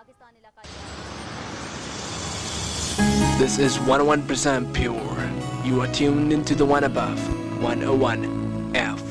This is 101% pure. You are tuned into the one above, 101 F.